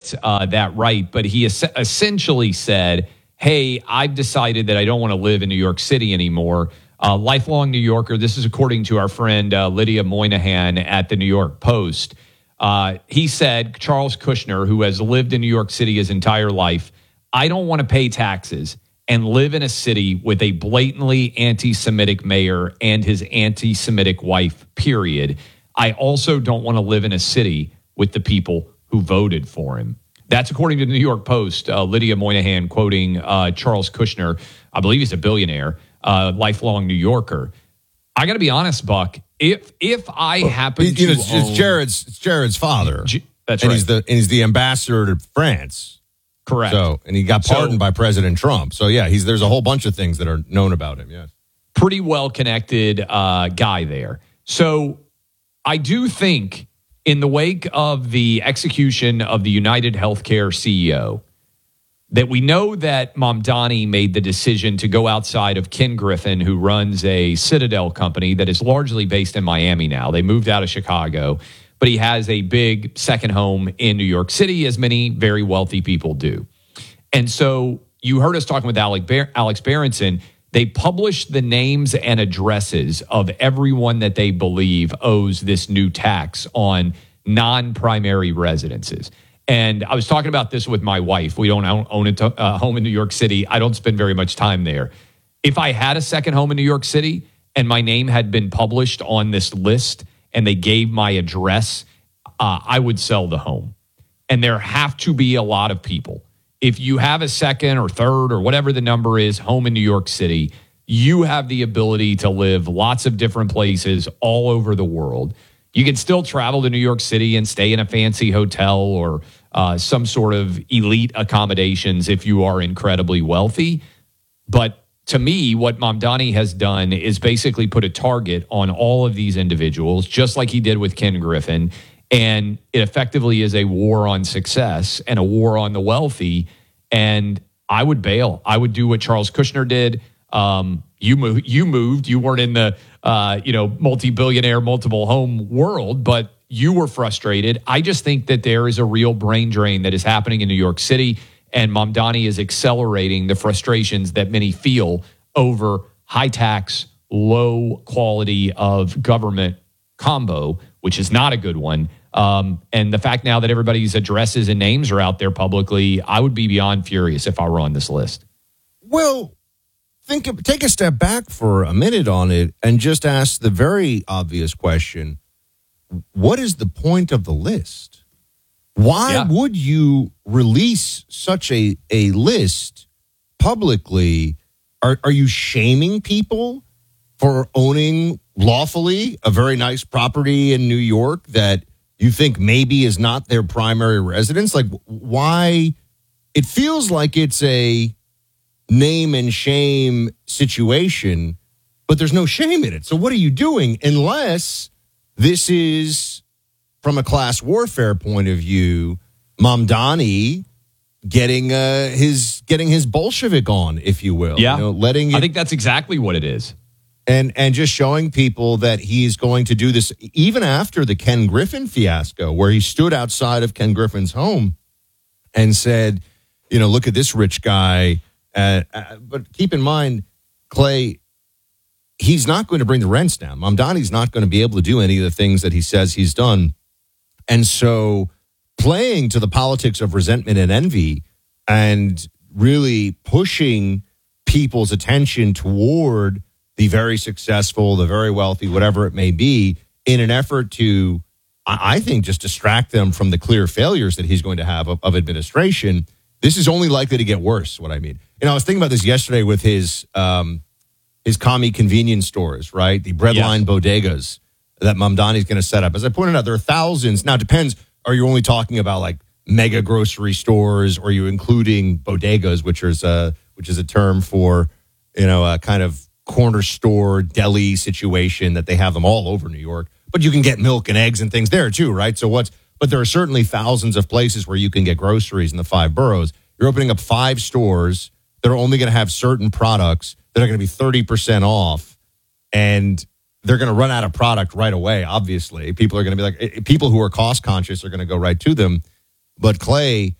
get that right, but he essentially said, hey, I've decided that I don't want to live in New York City anymore. Lifelong New Yorker, this is according to our friend Lydia Moynihan at the New York Post. He said, Charles Kushner, who has lived in New York City his entire life, I don't want to pay taxes and live in a city with a blatantly anti-Semitic mayor and his anti-Semitic wife, period. I also don't want to live in a city with the people who voted for him. That's according to the New York Post. Lydia Moynihan quoting Charles Kushner. I believe he's a billionaire, lifelong New Yorker. I got to be honest, Buck. If I happen to own, it's Jared's father. That's and right. He's the ambassador to France. Correct. So, and he got pardoned by President Trump. So yeah, there's a whole bunch of things that are known about him. Yes. Pretty well connected guy there. So I do think in the wake of the execution of the United Healthcare CEO, that we know that Mamdani made the decision to go outside of Ken Griffin, who runs a Citadel company that is largely based in Miami now. They moved out of Chicago, but he has a big second home in New York City, as many very wealthy people do. And so you heard us talking with Alex Berenson. They published the names and addresses of everyone that they believe owes this new tax on non-primary residences. And I was talking about this with my wife. We don't own a home in New York City. I don't spend very much time there. If I had a second home in New York City and my name had been published on this list and they gave my address, I would sell the home. And there have to be a lot of people. If you have a second or third or whatever the number is, home in New York City, you have the ability to live lots of different places all over the world. You can still travel to New York City and stay in a fancy hotel or some sort of elite accommodations if you are incredibly wealthy. But to me, what Mamdani has done is basically put a target on all of these individuals, just like he did with Ken Griffin. And it effectively is a war on success and a war on the wealthy. And I would bail. I would do what Charles Kushner did. You moved. You weren't in the multi-billionaire, multiple home world, but you were frustrated. I just think that there is a real brain drain that is happening in New York City, and Mamdani is accelerating the frustrations that many feel over high tax, low quality of government combo, which is not a good one. And the fact now that everybody's addresses and names are out there publicly, I would be beyond furious if I were on this list. Well, take a step back for a minute on it and just ask the very obvious question. What is the point of the list? Why would you release such a list publicly? Are you shaming people for owning lawfully a very nice property in New York that you think maybe is not their primary residence? Like, why? It feels like it's a name and shame situation, but there's no shame in it. So what are you doing? Unless this is, from a class warfare point of view, Mamdani getting his Bolshevik on, if you will. Yeah, I think that's exactly what it is. And just showing people that he's going to do this even after the Ken Griffin fiasco, where he stood outside of Ken Griffin's home and said, look at this rich guy. But keep in mind, Clay, he's not going to bring the rents down. Mamdani's not going to be able to do any of the things that he says he's done. And so playing to the politics of resentment and envy and really pushing people's attention toward the very successful, the very wealthy, whatever it may be, in an effort to, I think, just distract them from the clear failures that he's going to have of administration. This is only likely to get worse, what I mean. I was thinking about this yesterday with his commie convenience stores, right? The breadline bodegas that Mamdani's going to set up. As I pointed out, there are thousands. Now, it depends. Are you only talking about like mega grocery stores, or are you including bodegas, which is a term for, a kind of corner store deli situation that they have them all over New York. But you can get milk and eggs and things there too, right? But there are certainly thousands of places where you can get groceries in the 5 boroughs. You're opening up 5 stores that are only going to have certain products that are going to be 30% off, and they're going to run out of product right away, obviously. People are going to be like, people who are cost conscious are going to go right to them. But Clay,